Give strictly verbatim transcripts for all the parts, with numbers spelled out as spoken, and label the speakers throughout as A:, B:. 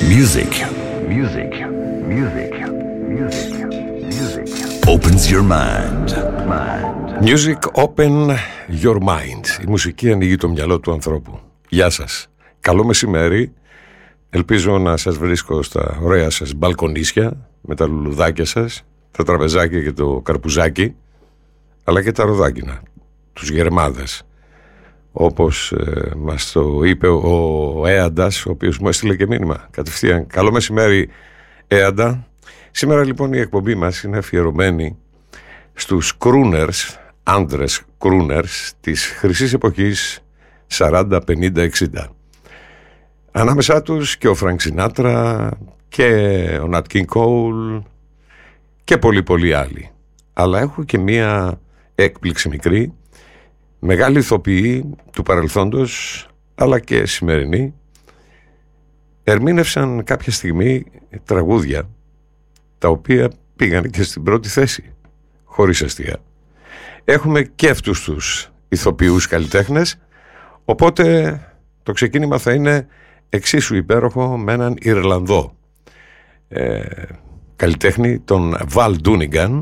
A: Music. Music. Music. Music. Music. Opens your mind. Mind. Music open your mind. Η μουσική ανοίγει το μυαλό του ανθρώπου. Γεια σας. Καλό μεσημέρι. Ελπίζω να σας βρίσκω στα ωραία σας μπαλκονίσια, με τα λουλουδάκια σας, τα τραπεζάκια και το καρπουζάκι, αλλά και τα ροδάκινα, τους γερμάδες. Όπως ε, μας το είπε ο Έαντας, ο οποίος μου έστειλε και μήνυμα κατευθείαν. Καλό μεσημέρι, Έαντα. Σήμερα λοιπόν η εκπομπή μας είναι αφιερωμένη στους crooners, άντρες crooners της χρυσής εποχής σαράντα, πενήντα, εξήντα. Ανάμεσά τους και ο Φρανκ Σινάτρα και ο Νατ Κινγκ Κόουλ και πολλοί πολλοί άλλοι. Αλλά έχω και μία έκπληξη μικρή. Μεγάλοι ηθοποιοί του παρελθόντος αλλά και σημερινοί ερμήνευσαν κάποια στιγμή τραγούδια τα οποία πήγαν και στην πρώτη θέση, χωρίς αστεία. Έχουμε και αυτούς τους ηθοποιούς καλλιτέχνες, οπότε το ξεκίνημα θα είναι εξίσου υπέροχο με έναν Ιρλανδό ε, καλλιτέχνη, τον Val Doonigan.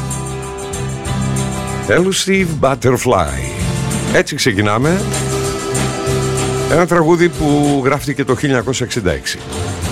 A: Elusive Butterfly. Έτσι ξεκινάμε. Ένα τραγούδι που γράφτηκε το χίλια εννιακόσια εξήντα έξι.